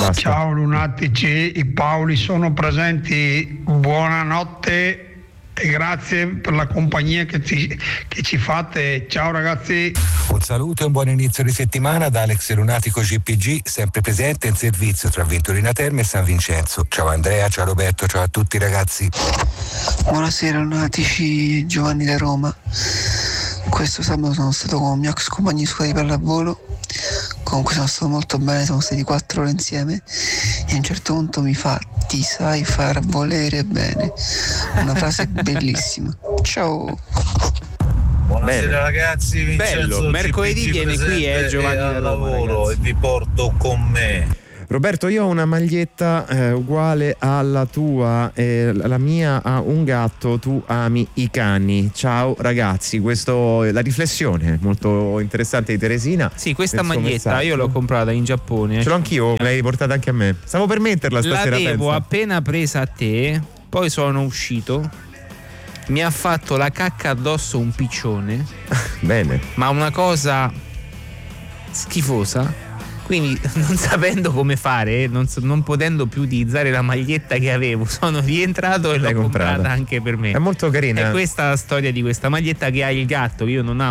Basta. Ciao lunatici, i Paoli sono presenti, buonanotte e grazie per la compagnia che ci fate. Ciao ragazzi. Un saluto e un buon inizio di settimana da Alex Lunatico GPG, sempre presente in servizio tra Venturina Terme e San Vincenzo. Ciao Andrea, ciao Roberto, ciao a tutti ragazzi. Buonasera lunatici, Giovanni da Roma. Questo sabato sono stato con il mio ex compagno di scuola di pallavolo. Comunque sono stato molto bene, siamo stati 4 ore insieme e a un certo punto mi fa: ti sai far volere bene. Una frase bellissima. Ciao. Buonasera Bene. ragazzi, Vincenzo Bello, mercoledì GPG viene qui, presente Giovanni e da al Roma, lavoro ragazzi. e vi porto con me. Roberto, io ho una maglietta uguale alla tua, la mia ha un gatto, tu ami i cani. Ciao ragazzi, la riflessione è molto interessante di Teresina. Sì, questa nel suo maglietta messaggio. io l'ho comprata in Giappone. Ce l'ho anch'io, me l'hai riportata anche a me. Stavo per metterla stasera, L'avevo pensa. appena presa a te, poi sono uscito, mi ha fatto la cacca addosso un piccione, Bene. ma una cosa schifosa. Quindi non sapendo come fare, non potendo più utilizzare la maglietta che avevo, sono rientrato e l'ho L'hai comprata comprata anche per me. È molto carina. È questa la storia di questa maglietta che ha il gatto, io non amo